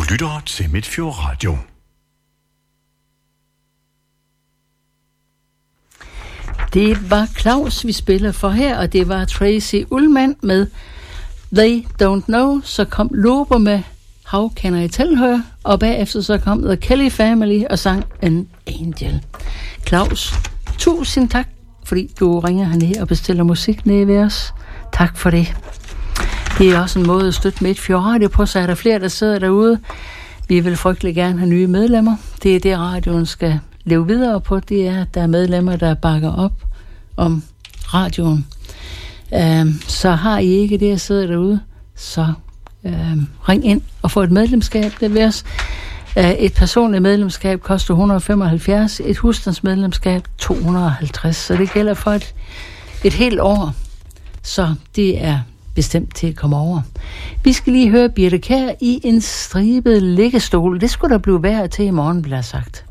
lytter til Midtfjord Radio. Det var Claus, vi spiller for her, og det var Tracy Ullman med They Don't Know. Så kom Lober med How Can I Tell Her, og bagefter så kom The Kelly Family og sang An Angel. Claus, tusind tak, fordi du ringer herned og bestiller musik nede ved os. Tak for det. Det er også en måde at støtte Midtfjord Radio på, så er der flere, der sidder derude. Vi vil frygtelig gerne have nye medlemmer. Det er det, radioen skal leve videre på. Det er, at der er medlemmer, der bakker op om radioen. Så har I ikke det, jeg sidder derude, så ring ind og få et medlemskab. Det vil os. Et personligt medlemskab koster 175, et husstandsmedlemskab 250, så det gælder for et helt år. Så det er bestemt til at komme over. Vi skal lige høre Birthe Kjær i en stribet liggestol. Det skulle der blive værd til i morgen, bliver sagt.